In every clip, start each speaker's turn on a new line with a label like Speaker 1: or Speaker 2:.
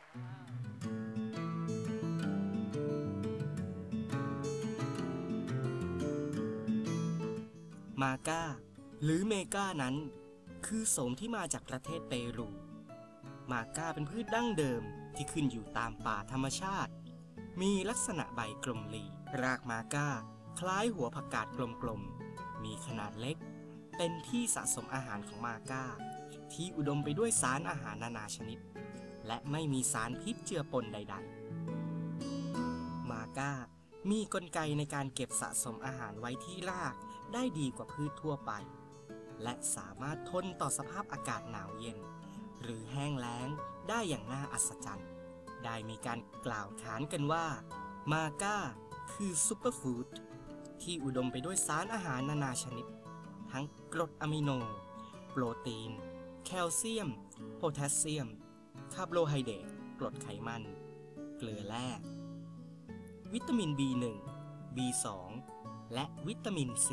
Speaker 1: มาก้าหรือเมก้านั้นคือโสมที่มาจากประเทศเปรูมาก้าเป็นพืชดั้งเดิมที่ขึ้นอยู่ตามป่าธรรมชาติมีลักษณะใบกลมหลีรากมาก้าคล้ายหัวผักกาดกลมๆมีขนาดเล็กเป็นที่สะสมอาหารของมาก้าที่อุดมไปด้วยสารอาหารนานาชนิดและไม่มีสารพิษเจือปนใดๆมาก้ามีกลไกในการเก็บสะสมอาหารไว้ที่รากได้ดีกว่าพืชทั่วไปและสามารถทนต่อสภาพอากาศหนาวเย็นหรือแห้งแล้งได้อย่างน่าอัศจรรย์ได้มีการกล่าวขานกันว่ามาก้าคือซุปเปอร์ฟู้ดที่อุดมไปด้วยสารอาหารนานาชนิดทั้งกรดอะมิโนโปรตีนแคลเซียมโพแทสเซียมคาร์โบไฮเดรตกรดไขมันเกลือแร่วิตามิน B1 B2 และวิตามิน C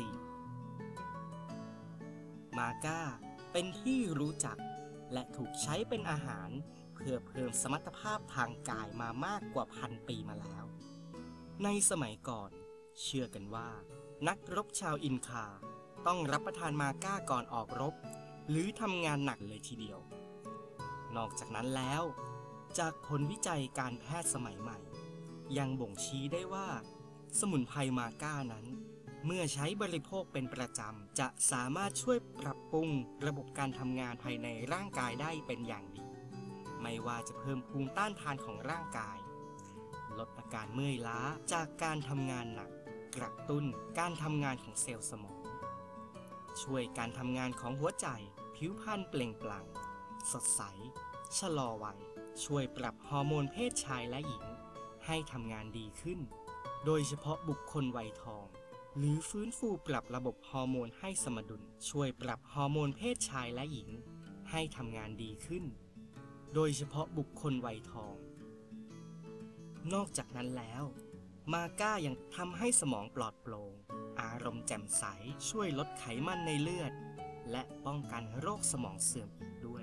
Speaker 1: มาก้าเป็นที่รู้จักและถูกใช้เป็นอาหารเพื่อเพิ่มสมรรถภาพทางกายมามากกว่า1,000 ปีมาแล้วในสมัยก่อนเชื่อกันว่านักรบชาวอินคาต้องรับประทานมาก้าก่อนออกรบหรือทำงานหนักเลยทีเดียวนอกจากนั้นแล้วจากผลวิจัยการแพทย์สมัยใหม่ยังบ่งชี้ได้ว่าสมุนไพรมาก้านั้นเมื่อใช้บริโภคเป็นประจำจะสามารถช่วยปรับปรุงระบบการทำงานภายในร่างกายได้เป็นอย่างดีไม่ว่าจะเพิ่มภูมิต้านทานของร่างกายลดอาการเมื่อยล้าจากการทำงานหนักกระตุ้นการทำงานของเซลล์สมองช่วยการทำงานของหัวใจผิวพรรณเปล่งปลั่งสดใสชะลอวัยช่วยปรับฮอร์โมนเพศชายและหญิงให้ทำงานดีขึ้นโดยเฉพาะบุคคลวัยทองหรือฟื้นฟูปรับระบบฮอร์โมนให้สมดุลช่วยปรับฮอร์โมนเพศชายและหญิงให้ทำงานดีขึ้นโดยเฉพาะบุคคลวัยทองนอกจากนั้นแล้วมาก้ายังทำให้สมองปลอดโปร่งอารมณ์แจ่มใสช่วยลดไขมันในเลือดและป้องกันโรคสมองเสื่อมอีกด้วย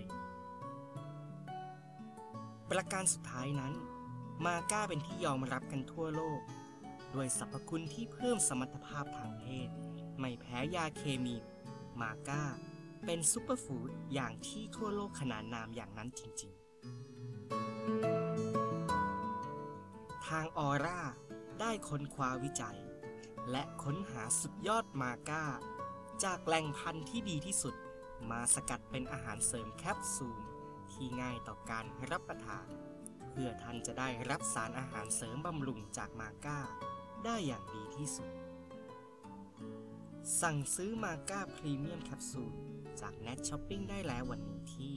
Speaker 1: ประการสุดท้ายนั้นมาก้าเป็นที่ยอมรับกันทั่วโลกด้วยสรรพคุณที่เพิ่มสมรรถภาพทางเพศไม่แพ้ยาเคมีมาก้าเป็นซุปเปอร์ฟู้ดอย่างที่ทั่วโลกขนานนามอย่างนั้นจริงๆทางออร่าได้ค้นคว้าวิจัยและค้นหาสุดยอดมาก้าจากแหล่งพันธุ์ที่ดีที่สุดมาสกัดเป็นอาหารเสริมแคปซูลที่ง่ายต่อการรับประทานเพื่อท่านจะได้รับสารอาหารเสริมบำรุงจากมาก้าได้อย่างดีที่สุดสั่งซื้อมาก้าพรีเมียมแคปซูลจาก Net Shopping ได้แล้ววันนี้ที่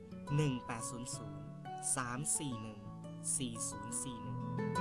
Speaker 1: 1800 341 4041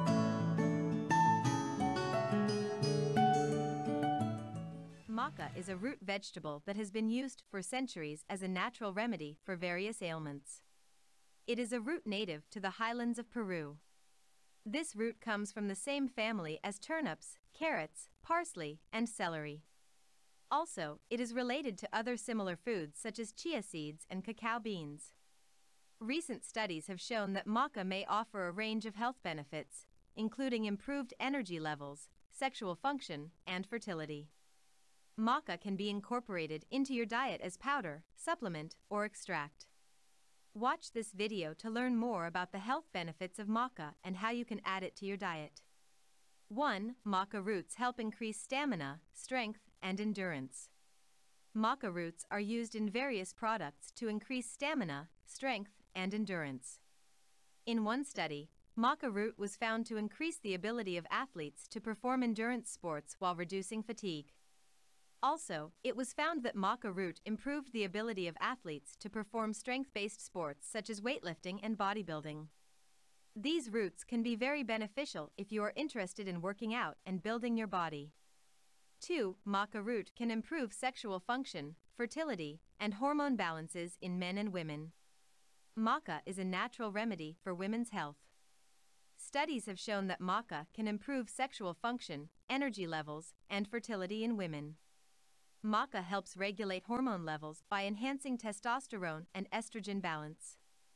Speaker 2: Maca is a root vegetable that has been used for centuries as a natural remedy for various ailments. It is a root native to the highlands of Peru. This root comes from the same family as turnips, carrots, parsley, and celery. Also, it is related to other similar foods such as chia seeds and cacao beans. Recent studies have shown that maca may offer a range of health benefits, including improved energy levels, sexual function, and fertility. Maca can be incorporated into your diet as powder, supplement, or extract. Watch this video to learn more about the health benefits of maca and how you can add it to your diet. 1. Maca roots help increase stamina, strength, and endurance. Maca roots are used in various products to increase stamina, strength, and endurance. In one study, maca root was found to increase the ability of athletes to perform endurance sports while reducing fatigue. Also, it was found that maca root improved the ability of athletes to perform strength-based sports such as weightlifting and bodybuilding. These roots can be very beneficial if you are interested in working out and building your body. 2. Maca root can improve sexual function, fertility, and hormone balances in men and women. Maca is a natural remedy for women's health. Studies have shown that maca can improve sexual function, energy levels, and fertility in women. Maca helps regulate hormone levels by enhancing testosterone and estrogen balance.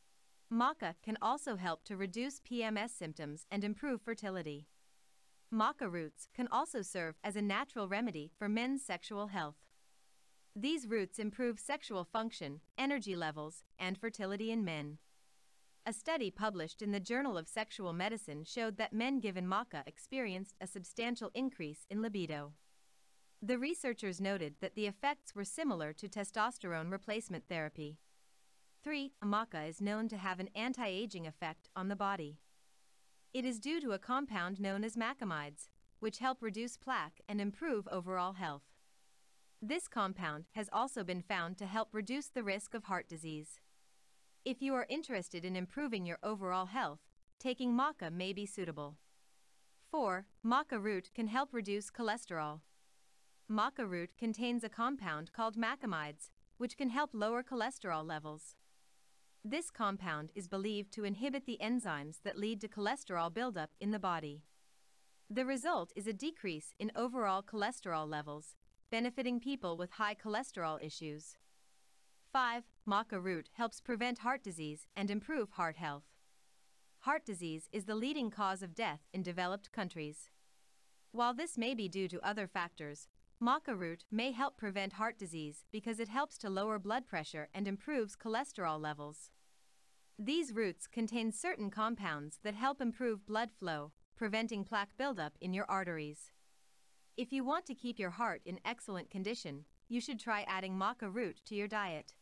Speaker 2: Maca can also help to reduce PMS symptoms and improve fertility. Maca roots can also serve as a natural remedy for men's sexual health. These roots improve sexual function, energy levels, and fertility in men. A study published in the Journal of Sexual Medicine showed that men given maca experienced a substantial increase in libido. The researchers noted that the effects were similar to testosterone replacement therapy. 3. Maca is known to have an anti-aging effect on the body. It is due to a compound known as macamides, which help reduce plaque and improve overall health. This compound has also been found to help reduce the risk of heart disease. If you are interested in improving your overall health, taking maca may be suitable. 4. Maca root can help reduce cholesterol. Maca root contains a compound called macamides, which can help lower cholesterol levels. This compound is believed to inhibit the enzymes that lead to cholesterol buildup in the body. The result is a decrease in overall cholesterol levels, benefiting people with high cholesterol issues. 5. Maca root helps prevent heart disease and improve heart health. Heart disease is the leading cause of death in developed countries. While this may be due to other factors, maca root may help prevent heart disease because it helps to lower blood pressure and improves cholesterol levels. These roots contain certain compounds that help improve blood flow, preventing plaque buildup in your arteries. If you want to keep your heart in excellent condition, you should try adding maca root to your diet.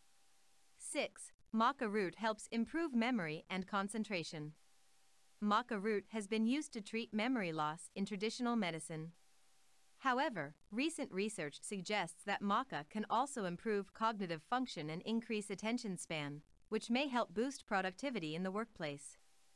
Speaker 2: 6. Maca root helps improve memory and concentration. Maca root has been used to treat memory loss in traditional medicine. However, recent research suggests that maca can also improve cognitive function and increase attention span, which may help boost productivity in the workplace.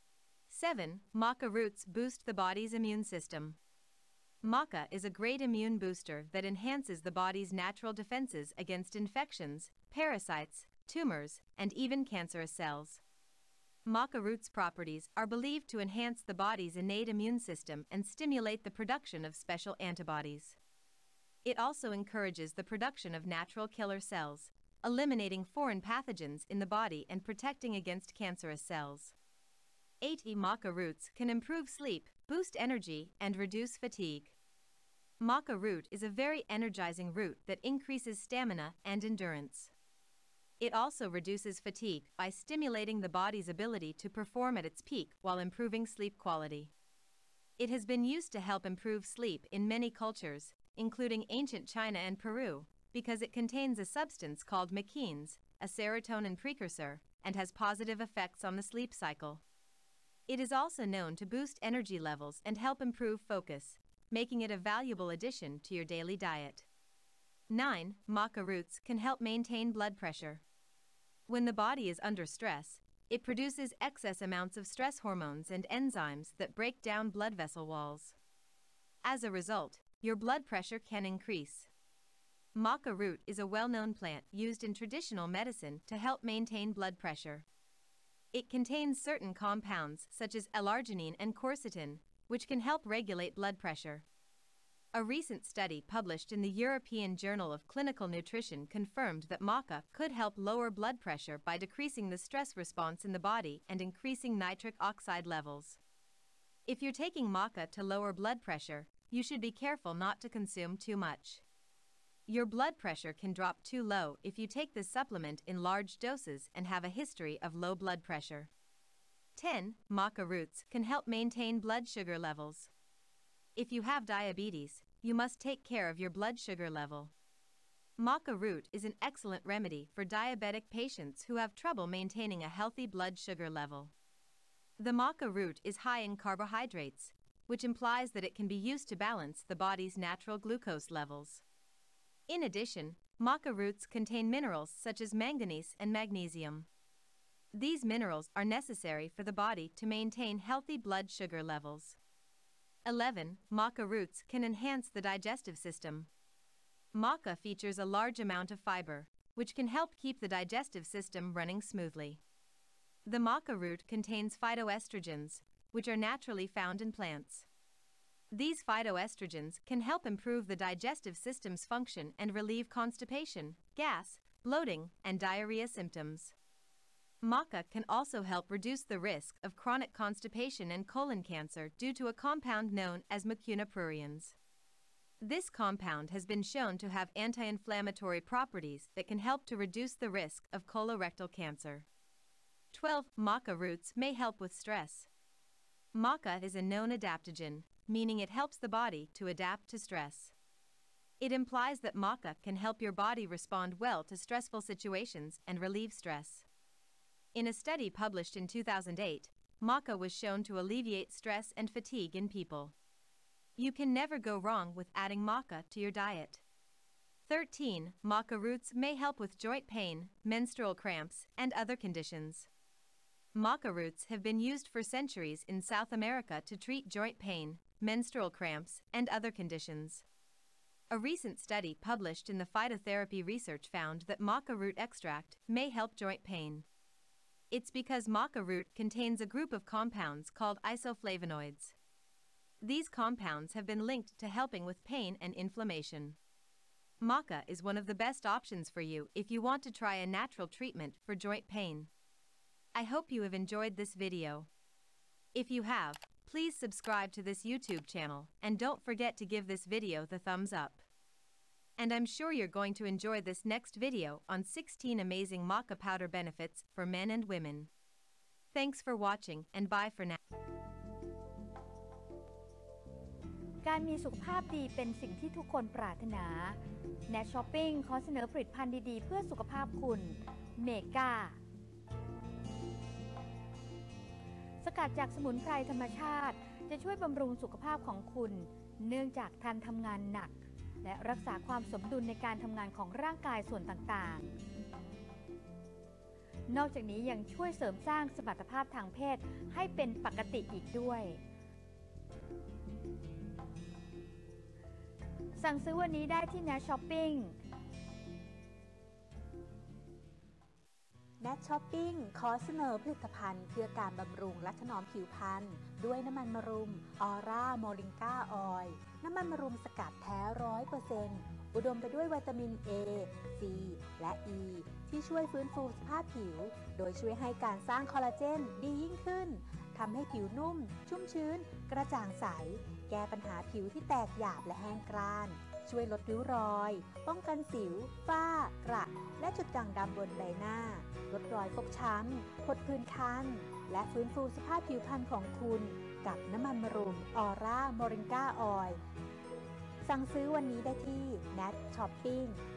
Speaker 2: 7. Maca roots boost the body's immune system. Maca is a great immune booster that enhances the body's natural defenses against infections, parasites, tumors, and even cancerous cells. Maca root's properties are believed to enhance the body's innate immune system and stimulate the production of special antibodies. It also encourages the production of natural killer cells, eliminating foreign pathogens in the body and protecting against cancerous cells. 8. Maca roots can improve sleep, boost energy, and reduce fatigue. Maca root is a very energizing root that increases stamina and endurance. It also reduces fatigue by stimulating the body's ability to perform at its peak while improving sleep quality. It has been used to help improve sleep in many cultures, including ancient China and Peru, because it contains a substance called maquins, a serotonin precursor, and has positive effects on the sleep cycle. It is also known to boost energy levels and help improve focus, making it a valuable addition to your daily diet. 9. Maca roots can help maintain blood pressure. When the body is under stress, it produces excess amounts of stress hormones and enzymes that break down blood vessel walls. As a result, your blood pressure can increase. Maca root is a well-known plant used in traditional medicine to help maintain blood pressure. It contains certain compounds such as L-arginine and quercetin, which can help regulate blood pressure. A recent study published in the European Journal of Clinical Nutrition confirmed that maca could help lower blood pressure by decreasing the stress response in the body and increasing nitric oxide levels. If you're taking maca to lower blood pressure, you should be careful not to consume too much. Your blood pressure can drop too low if you take this supplement in large doses and have a history of low blood pressure. 10. Maca roots can help maintain blood sugar levels. If you have diabetes, you must take care of your blood sugar level. Maca root is an excellent remedy for diabetic patients who have trouble maintaining a healthy blood sugar level. The maca root is high in carbohydrates, which implies that it can be used to balance the body's natural glucose levels. In addition, maca roots contain minerals such as manganese and magnesium. These minerals are necessary for the body to maintain healthy blood sugar levels. 11. Maca roots can enhance the digestive system. Maca features a large amount of fiber, which can help keep the digestive system running smoothly. The maca root contains phytoestrogens, which are naturally found in plants. These phytoestrogens can help improve the digestive system's function and relieve constipation, gas, bloating, and diarrhea symptoms. Maca can also help reduce the risk of chronic constipation and colon cancer due to a compound known as mucuna pruriens. This compound has been shown to have anti-inflammatory properties that can help to reduce the risk of colorectal cancer. 12. Maca roots may help with stress. Maca is a known adaptogen, meaning it helps the body to adapt to stress. It implies that maca can help your body respond well to stressful situations and relieve stress. In a study published in 2008, maca was shown to alleviate stress and fatigue in people. You can never go wrong with adding maca to your diet. 13. Maca roots may help with joint pain, menstrual cramps, and other conditions. Maca roots have been used for centuries in South America to treat joint pain, menstrual cramps, and other conditions. A recent study published in the Phytotherapy Research found that maca root extract may help joint pain. It's because maca root contains a group of compounds called isoflavonoids. These compounds have been linked to helping with pain and inflammation. Maca is one of the best options for you if you want to try a natural treatment for joint pain. I hope you have enjoyed this video. If you have, please subscribe to this YouTube channel and don't forget to give this video the thumbs up. And I'm sure you're going to enjoy this next video on 16 amazing maca powder benefits for men and women. Thanks for watching and bye for now.
Speaker 3: การมีสุขภาพดีเป็นสิ่งที่ทุกคนปรารถนา Net Shopping ขอเสนอผลิตภัณฑ์ดีๆเพื่อสุขภาพคุณ เมกา สกัดจากสมุนไพรธรรมชาติจะช่วยบำรุงสุขภาพของคุณเนื่องจากท่านทำงานหนักและรักษาความสมดุลในการทำงานของร่างกายส่วนต่างๆ นอกจากนี้ยังช่วยเสริมสร้างสมรรถภาพทางเพศให้เป็นปกติอีกด้วยสั่งซื้อวันนี้ได้ที่ Net Shopping
Speaker 4: Net Shopping ขอเสนอผลิตภัณฑ์เพื่อการบำรุงและถนอมผิวพรรณด้วยน้ำมันมะรุมออร่าโมริงกาออยล์น้ำมันมะรุมสกัดแท้ 100% อุดมไปด้วยวิตามิน A, C และ E ที่ช่วยฟื้นฟูสภาพผิวโดยช่วยให้การสร้างคอลลาเจนดียิ่งขึ้นทำให้ผิวนุ่มชุ่มชื้นกระจ่างใสแก้ปัญหาผิวที่แตกหยาบและแห้งกร้านช่วยลดริ้วรอยป้องกันสิวฝ้ากระและจุดด่างดำบนใบหน้าลดรอยฟกช้ำผดผื่นคันและฟื้นฟูสภาพผิวพรรณของคุณกับน้ำมันมะรุมออร่าโมริงกาออยล์สั่งซื้อวันนี้ได้ที่ Net Shopping